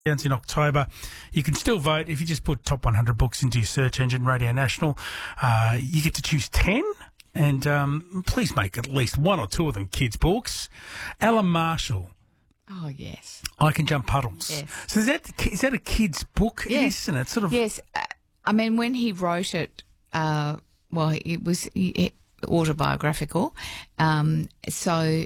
in October. You can still vote if you just put top 100 books into your search engine, Radio National. You get to choose 10, and please make at least one or two of them kids' books. Alan Marshall. Oh, yes. I Can Jump Puddles. Yes. So is that a kid's book? Yes. It is, isn't it? Sort of. Yes. I mean, when he wrote it, it was autobiographical. So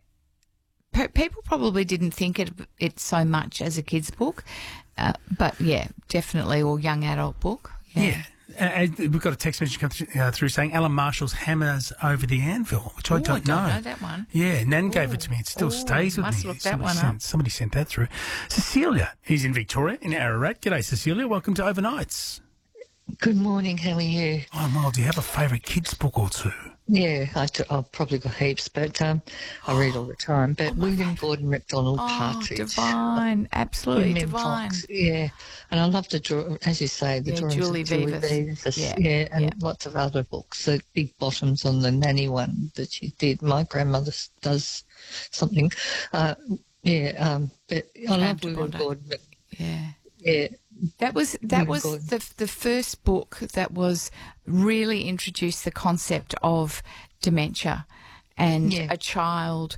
people probably didn't think it so much as a kid's book. But, yeah, definitely, or young adult book. Yeah. We've got a text message come through saying Alan Marshall's Hammers Over the Anvil, which I don't know. I don't know that one. Yeah, Nan gave it to me. It still stays with must me. Look that one up. Somebody sent that through. Cecilia, who's in Victoria, in Ararat. G'day, Cecilia. Welcome to Overnights. Good morning, how are you? I'm well. Do you have a favourite kids' book or two? Yeah, I've probably got heaps, but I read all the time. But William Gordon MacDonald Partridge. Divine, absolutely divine. Yeah, and I love the as you say, the drawings Julie of Julie Vivas. Vivas. And lots of other books. The big bottoms on the nanny one that she did. My grandmother does something. But I love William Gordon. Yeah. That was the first book that was really introduced the concept of dementia and a child.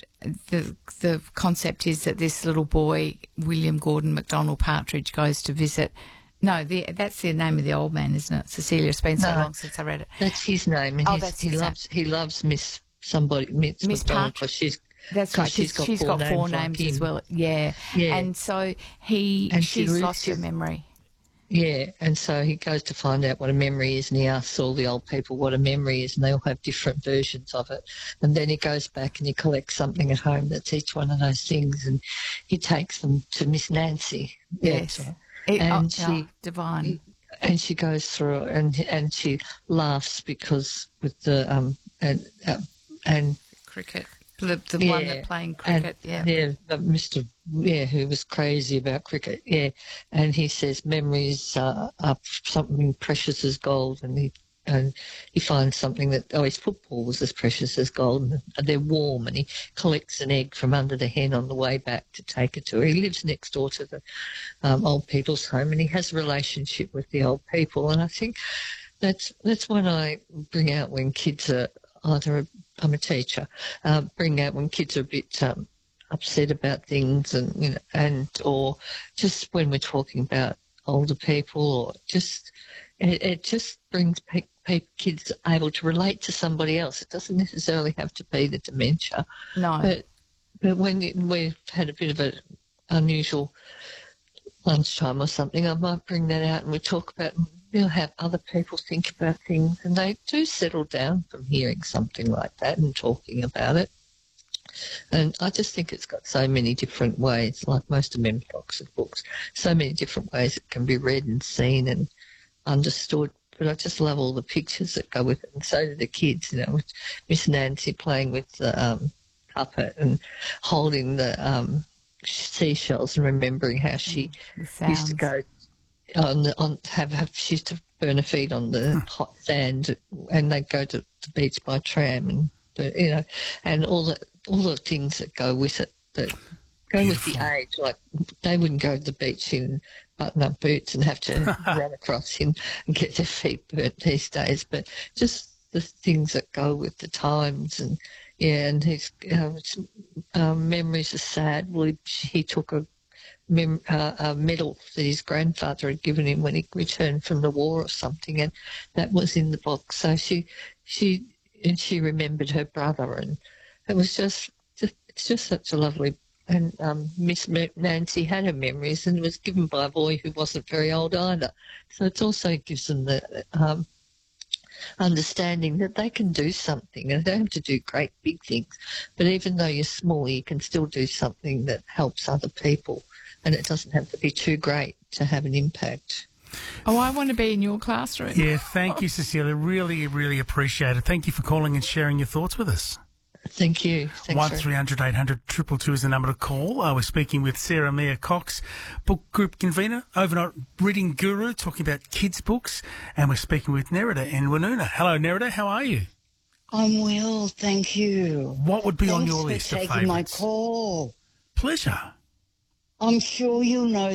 The concept is that this little boy, William Gordon MacDonald Partridge, goes to visit. No, that's the name of the old man, isn't it? Cecilia, it's been so long since I read it. That's his name. And he loves Miss MacDonald because she's. That's right. She's got four names as well. Yeah. And so she's lost her memory. Yeah, and so he goes to find out what a memory is, and he asks all the old people what a memory is, and they all have different versions of it. And then he goes back and he collects something at home that's each one of those things, and he takes them to Miss Nancy. Yes. Divine. And she goes through and she laughs because with the and cricket. The one that playing cricket, Mr. who was crazy about cricket, and he says memories are something precious as gold, and he finds something that his football was as precious as gold, and they're warm, and he collects an egg from under the hen on the way back to take it to her. He lives next door to the old people's home, and he has a relationship with the old people, and I think that's when I bring out when kids are either I'm a teacher, bring out when kids are a bit upset about things, and or just when we're talking about older people, or just it just brings kids able to relate to somebody else. It doesn't necessarily have to be the dementia. No, but when we've had a bit of an unusual lunchtime or something, I might bring that out and we talk about. We'll have other people think about things, and they do settle down from hearing something like that and talking about it. And I just think it's got so many different ways, like most of Mem Fox's books, so many different ways it can be read and seen and understood. But I just love all the pictures that go with it, and so do the kids, with Miss Nancy playing with the puppet and holding the seashells and remembering how she used to go she used to burn her feet on the hot sand, and they'd go to the beach by tram, and all the things that go with it that go with the age. Like they wouldn't go to the beach in button-up boots and have to run across and get their feet burnt these days, but just the things that go with the times. And his memories are sad. Well, he took a medal that his grandfather had given him when he returned from the war or something, and that was in the box. So she remembered her brother, and it was just such a lovely. And Miss Nancy had her memories, and it was given by a boy who wasn't very old either. So it also gives them the understanding that they can do something, and they don't have to do great big things. But even though you're small, you can still do something that helps other people. And it doesn't have to be too great to have an impact. Oh, I want to be in your classroom. Yeah, thank you, Cecilia. Really, really appreciate it. Thank you for calling and sharing your thoughts with us. Thank you. 1300 800 222 is the number to call. We're speaking with Sarah Mia Cox, book group convener, overnight reading guru, talking about kids' books. And we're speaking with Nerida in Woonona. Hello, Nerida. How are you? I'm well, thank you. What would be on your list of favourites? Thanks for taking my call. Pleasure. I'm sure you'll know